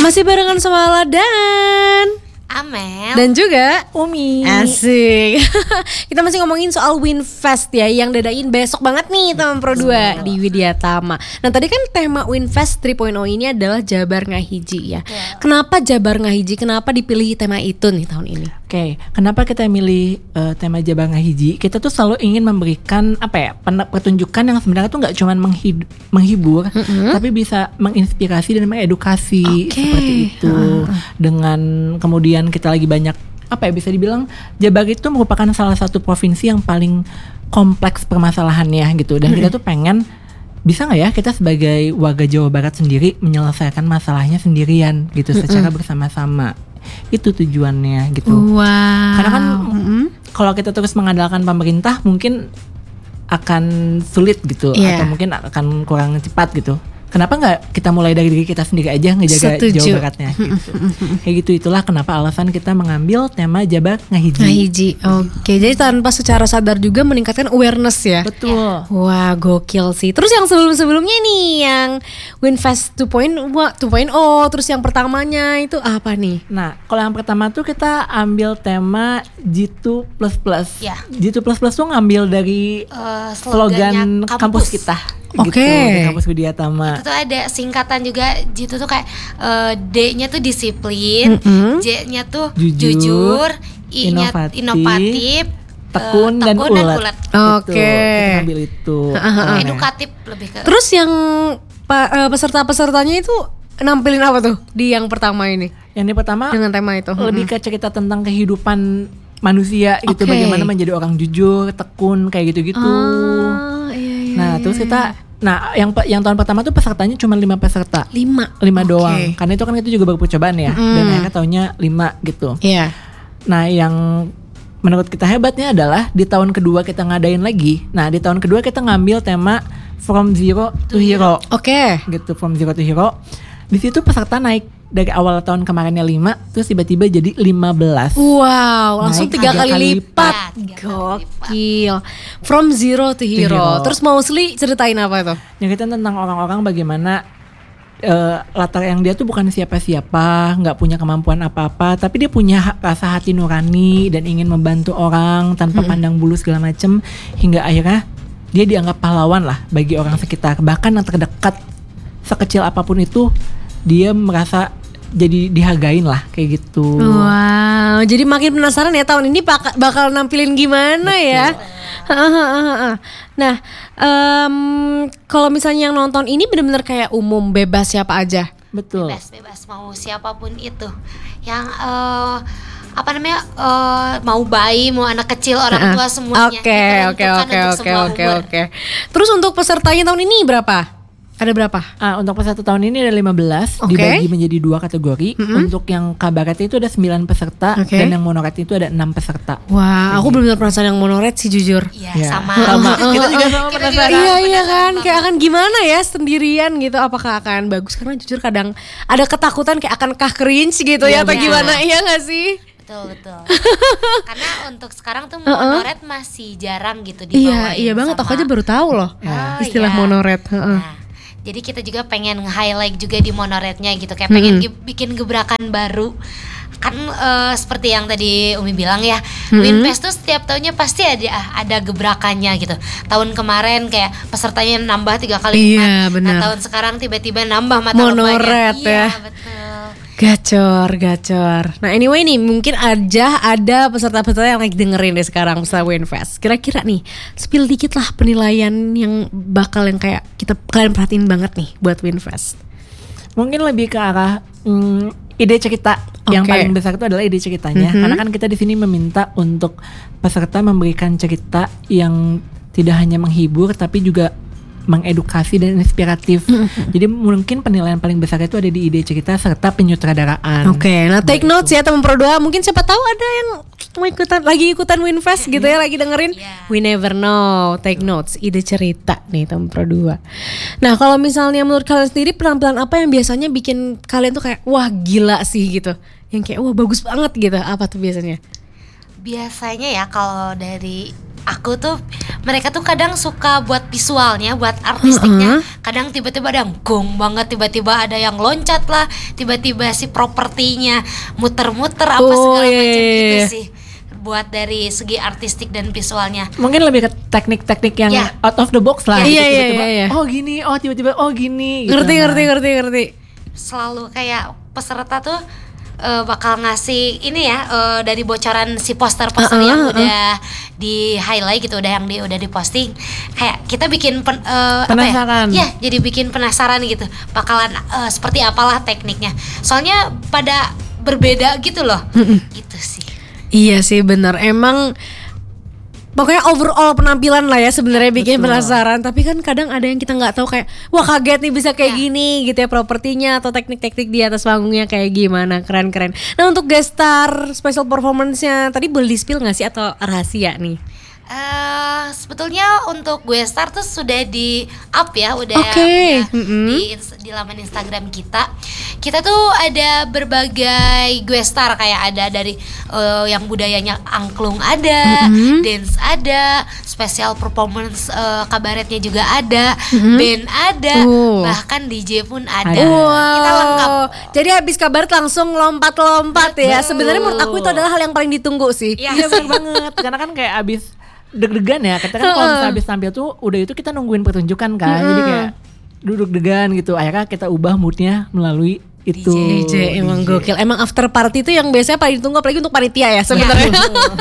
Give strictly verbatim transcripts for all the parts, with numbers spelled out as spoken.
Masih barengan sama Ladan, Amel, dan juga Umi. Asik. Kita masih ngomongin soal Winfest ya, yang dadain besok banget nih teman Pro dua di Widya Tama. Nah tadi kan tema Winfest tiga titik nol ini adalah Jabar Ngahiji ya. Betul. Kenapa Jabar Ngahiji? Kenapa dipilih tema itu nih tahun ini? Oke, kenapa kita milih uh, tema Jabar Ngahiji? Kita tuh selalu ingin memberikan apa ya, pen- pertunjukan yang sebenarnya tuh nggak cuma menghid- menghibur, mm-hmm. tapi bisa menginspirasi dan mengedukasi, okay. seperti itu. Uh-huh. Dengan kemudian kita lagi banyak apa ya, bisa dibilang Jabar itu merupakan salah satu provinsi yang paling kompleks permasalahannya gitu. Dan mm-hmm. kita tuh pengen, bisa nggak ya kita sebagai warga Jawa Barat sendiri menyelesaikan masalahnya sendirian gitu, mm-hmm. secara bersama-sama. Itu tujuannya gitu. Wow. Karena kan mm-hmm. kalau kita terus mengandalkan pemerintah mungkin akan sulit gitu, yeah. atau mungkin akan kurang cepat gitu. Kenapa nggak kita mulai dari diri kita sendiri aja ngejaga Setuju. Jawa Baratnya gitu. Kayak gitu, itulah kenapa alasan kita mengambil tema Jabar Ngahiji. Ngahiji, oke. Jadi tanpa secara sadar juga meningkatkan awareness ya. Betul. Wah, gokil sih. Terus yang sebelum-sebelumnya nih, yang Winfest dua titik nol, terus yang pertamanya itu apa nih? Nah, kalau yang pertama tuh kita ambil tema G dua plus plus. Ya. G dua plus plus tuh ngambil dari uh, slogan kampus, kampus kita. Oke. Gitu, di kampus Widya Tama. Itu tuh ada singkatan juga, G itu tuh kayak uh, D-nya tuh disiplin, mm-hmm. J-nya tuh jujur, jujur, I-nya inovatif, inovatif, tekun, uh, dan tekun dan ulet. ulet. Oke. Gitu, kita ambil itu. Uh, edukatif lebih ke. Terus yang pa, uh, peserta-pesertanya itu nampilin apa tuh di yang pertama ini? Yang di pertama dengan tema itu lebih ke cerita tentang kehidupan manusia gitu, okay. bagaimana menjadi orang jujur, tekun, kayak gitu-gitu. Oh, iya, iya, nah, iya, terus iya. kita Nah, yang yang tahun pertama tuh pesertanya cuma lima peserta. Lima. Lima okay. doang. Karena itu kan itu juga baru percobaan ya. Mm. Dan akhirnya tahunnya lima gitu. Iya. Yeah. Nah, yang menurut kita hebatnya adalah di tahun kedua kita ngadain lagi. Nah, di tahun kedua kita ngambil tema From Zero to Hero. Oke. Okay. Gitu, From Zero to Hero. Di situ peserta naik dari awal tahun kemarinnya lima, terus tiba-tiba jadi lima belas. Wow, langsung Naik tiga kali, kali lipat. lipat. Gokil. From zero to hero. hero. Terus mostly ceritain apa itu? Nyeritain tentang orang-orang bagaimana uh, latar yang dia tuh bukan siapa-siapa, nggak punya kemampuan apa-apa, tapi dia punya ha- rasa hati nurani dan ingin membantu orang tanpa mm-hmm. pandang bulu segala macem, hingga akhirnya dia dianggap pahlawan lah bagi orang sekitar, bahkan yang terdekat, sekecil apapun itu dia merasa jadi dihargain lah kayak gitu. Wow, jadi makin penasaran ya tahun ini bak- bakal nampilin gimana. Betul. Ya. Nah, um, kalau misalnya yang nonton ini benar-benar kayak umum, bebas siapa aja. Betul. Bebas, bebas mau siapapun itu. Yang uh, apa namanya uh, mau bayi, mau anak kecil, orang tua semuanya. Oke, oke, oke, oke, oke, oke. Terus untuk pesertanya tahun ini berapa? Ada berapa? Ah, untuk peserta tahun ini ada lima belas, okay. dibagi menjadi dua kategori. Mm-hmm. Untuk yang kabaret itu ada sembilan peserta, okay. dan yang monoret itu ada enam peserta. Wah, aku belum pernah penasaran yang monoret sih jujur. Iya, ya. sama. sama. Kita juga sama penasaran. Iya, iya kan, kayak akan gimana ya sendirian gitu, apakah akan bagus? Karena jujur kadang ada ketakutan kayak akankah cringe gitu ya, ya atau gimana, iya gak sih? Betul, betul. Karena untuk sekarang tuh monoret uh-uh. masih jarang gitu dibawain. Iya, iya banget, sama... aku aja baru tahu loh oh, istilah iya. monoret. Uh-uh. Nah, jadi kita juga pengen nge-highlight juga di monoretnya gitu, kayak pengen mm-hmm. ge- bikin gebrakan baru. Kan uh, seperti yang tadi Umi bilang ya, mm-hmm. Winfest tuh setiap tahunnya pasti ada ada gebrakannya gitu. Tahun kemarin kayak pesertanya nambah tiga kali lipat. Iya, benar. Nah, tahun sekarang tiba-tiba nambah mata monoret ya. Iya, betul. Gacor, gacor. Nah anyway nih, mungkin aja ada peserta-peserta yang lagi dengerin deh sekarang peserta Winfest. Kira-kira nih, spill dikit lah penilaian yang bakal yang kayak kita kalian perhatiin banget nih buat Winfest. Mungkin lebih ke arah mm, ide cerita. Okay. Yang paling besar itu adalah ide ceritanya. Mm-hmm. Karena kan kita di sini meminta untuk peserta memberikan cerita yang tidak hanya menghibur tapi juga mengedukasi dan inspiratif. Mm-hmm. Jadi mungkin penilaian paling besar itu ada di ide cerita serta penyutradaraan. Oke, okay, nah take notes ya teman Pro dua. Mungkin siapa tahu ada yang mau ikutan, lagi ikutan Winfest gitu ya, lagi dengerin. Yeah. We never know. Take notes, ide cerita nih teman Pro dua. Nah, kalau misalnya menurut kalian sendiri penampilan apa yang biasanya bikin kalian tuh kayak wah gila sih gitu, yang kayak wah bagus banget gitu, apa tuh biasanya? Biasanya ya kalau dari aku tuh mereka tuh kadang suka buat visualnya, buat artistiknya. Uh-uh. Kadang tiba-tiba ada yang gong banget, tiba-tiba ada yang loncat lah, tiba-tiba si propertinya muter-muter apa Oh, segala iya, macam iya, gitu iya. sih. Buat dari segi artistik dan visualnya. Mungkin lebih ke teknik-teknik yang Ya. out of the box lah. Iya, gitu. iya, Tiba-tiba, iya, iya. oh gini, oh tiba-tiba oh gini. gitu Ngerti lah. ngerti ngerti ngerti. Selalu kayak peserta tuh eh, bakal ngasih ini ya eh, dari bocoran si poster-poster Uh-uh, yang uh-uh. udah di highlight gitu, udah yang di udah diposting. Kayak kita bikin pen, eh, Penasaran. apa ya? Ya, jadi bikin penasaran gitu. Bakalan eh, seperti apalah tekniknya. Soalnya pada berbeda gitu loh. Gitu sih. Iya sih benar. Emang pokoknya overall penampilan lah ya sebenarnya bikin Betul. penasaran. Tapi kan kadang ada yang kita nggak tahu kayak wah kaget nih bisa kayak Ya. gini gitu ya propertinya atau teknik-teknik di atas panggungnya kayak gimana, keren-keren. Nah untuk guest star special performance-nya tadi boleh di-spill nggak sih atau rahasia nih? Eh sebetulnya untuk gue star tuh sudah di up ya, udah, Oke. udah Mm-mm. di, ins- di laman Instagram kita. Kita tuh ada berbagai gue star, kayak ada dari eh, yang budayanya angklung ada, Mm-mm. dance ada, special performance eh, kabaretnya juga ada, Mm-mm. band ada, Oh. bahkan D J pun ada. Ada. Kita lengkap. Jadi habis kabar langsung lompat-lompat ya. Betul. Sebenarnya menurut aku itu adalah hal yang paling ditunggu sih. Iya Iya sih. benar banget. Karena kan kayak abis deg-degan ya. Kita kan kalau misalnya abis tampil tuh udah itu kita nungguin pertunjukan kan. Jadi kayak duduk degan gitu. Akhirnya kita ubah moodnya melalui itu. D J emang gokil. Emang after party itu yang biasanya paling ditunggu apalagi untuk panitia ya sebenarnya.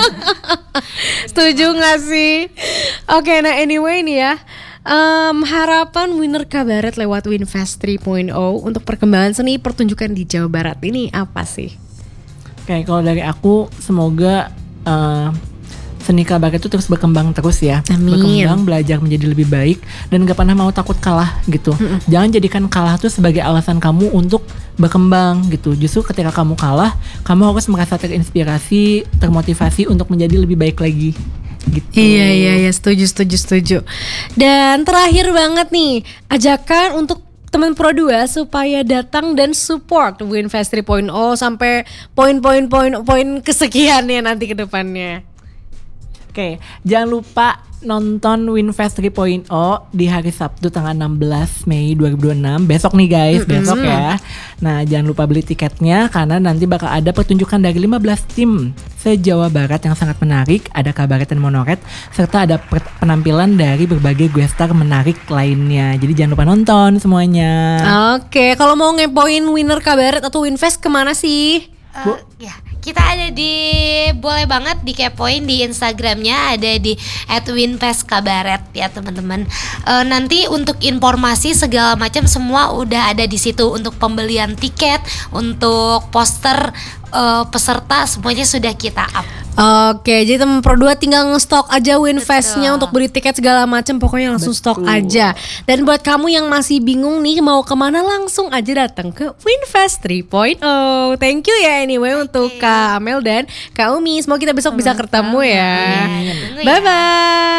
Setuju gak sih? Oke, nah anyway nih ya. Em, harapan winner kabaret lewat Winfest tiga titik nol untuk perkembangan seni pertunjukan di Jawa Barat ini apa sih? Kayak kalau dari aku semoga eh, seni kabaret itu terus berkembang terus ya. Amin. Berkembang, belajar menjadi lebih baik dan gak pernah mau takut kalah gitu. Jangan jadikan kalah tuh sebagai alasan kamu untuk berkembang gitu. Justru ketika kamu kalah, kamu harus merasa terinspirasi, termotivasi untuk menjadi lebih baik lagi. Gitu. Iya iya iya setuju setuju setuju. Dan terakhir banget nih, ajakan untuk teman Pro dua supaya datang dan support Winfest tiga titik nol sampai poin-poin-poin poin kesekian ya nanti ke depannya. Oke, jangan lupa nonton Winfest tiga titik nol di hari Sabtu tanggal enam belas Mei dua ribu dua puluh enam. Besok nih guys, besok ya. Nah, jangan lupa beli tiketnya karena nanti bakal ada pertunjukan dari lima belas tim se-Jawa Barat yang sangat menarik. Ada kabaret dan monoret serta ada per- penampilan dari berbagai guest star menarik lainnya. Jadi jangan lupa nonton semuanya. Oke, kalau mau ngepoin winner kabaret atau Winfest kemana sih? Eh, ya, kita ada di boleh banget dikepoin di Instagramnya, ada di at winfest kabaret ya teman-teman. Eh, nanti untuk informasi segala macam semua udah ada di situ, untuk pembelian tiket, untuk poster eh, peserta semuanya sudah kita up. Oke, jadi teman Pro dua tinggal nge-stok aja Winfest-nya Betul. untuk beli tiket segala macam, pokoknya langsung stok Betul. aja. Dan buat kamu yang masih bingung nih mau kemana, langsung aja datang ke Winfest tiga titik nol. Thank you ya anyway untuk Kak Amel dan Kak Umi. Semoga kita besok bisa ketemu ya. Iya, tunggu ya. Bye bye.